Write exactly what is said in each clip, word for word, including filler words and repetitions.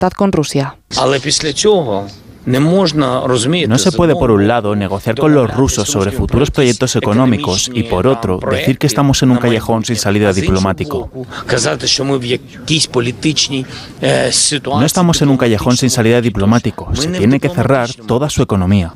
amistad con Rusia. No se puede, por un lado, negociar con los rusos sobre futuros proyectos económicos y, por otro, decir que estamos en un callejón sin salida diplomático. No estamos en un callejón sin salida diplomático. Se tiene que cerrar toda su economía.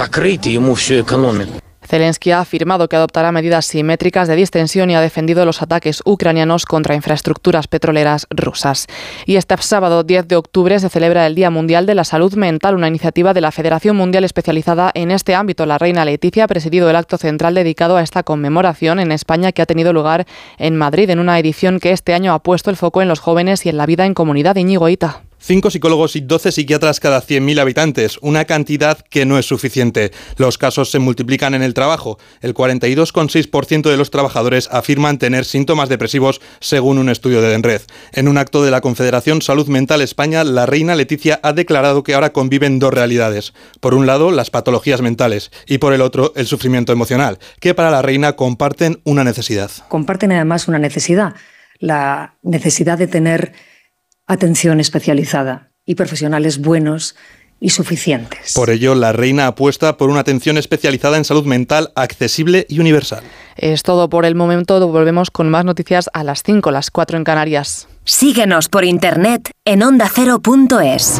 Zelensky ha afirmado que adoptará medidas simétricas de distensión y ha defendido los ataques ucranianos contra infraestructuras petroleras rusas. Y este sábado diez de octubre se celebra el Día Mundial de la Salud Mental, una iniciativa de la Federación Mundial especializada en este ámbito. La reina Leticia ha presidido el acto central dedicado a esta conmemoración en España, que ha tenido lugar en Madrid, en una edición que este año ha puesto el foco en los jóvenes y en la vida en comunidad. Íñigo Hita. Cinco psicólogos y doce psiquiatras cada cien mil habitantes, una cantidad que no es suficiente. Los casos se multiplican en el trabajo. El cuarenta y dos coma seis por ciento de los trabajadores afirman tener síntomas depresivos, según un estudio de Denred. En un acto de la Confederación Salud Mental España, la reina Leticia ha declarado que ahora conviven dos realidades. Por un lado, las patologías mentales y por el otro, el sufrimiento emocional, que para la reina comparten una necesidad. Comparten además una necesidad, la necesidad de tener atención especializada y profesionales buenos y suficientes. Por ello, la reina apuesta por una atención especializada en salud mental accesible y universal. Es todo por el momento. Volvemos con más noticias a las cinco, las cuatro en Canarias. Síguenos por internet en onda cero punto es.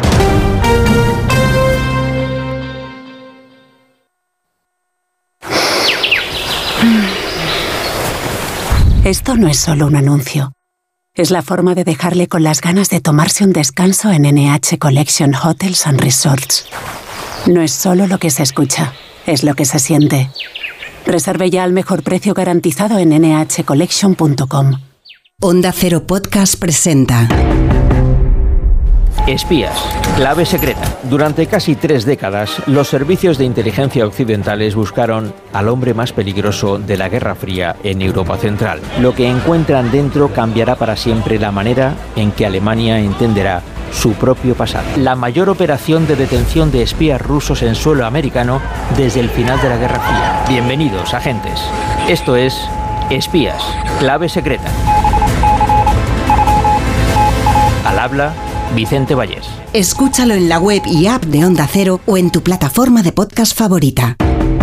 Esto no es solo un anuncio. Es la forma de dejarle con las ganas de tomarse un descanso en N H Collection Hotels and Resorts. No es solo lo que se escucha, es lo que se siente. Reserve ya al mejor precio garantizado en ene hache collection punto com. Onda Cero Podcast presenta Espías, clave secreta. Durante casi tres décadas, los servicios de inteligencia occidentales buscaron al hombre más peligroso de la Guerra Fría en Europa Central. Lo que encuentran dentro cambiará para siempre la manera en que Alemania entenderá su propio pasado. La mayor operación de detención de espías rusos en suelo americano desde el final de la Guerra Fría. Bienvenidos, agentes. Esto es Espías, clave secreta. Al habla Vicente Vallés. Escúchalo en la web y app de Onda Cero o en tu plataforma de podcast favorita.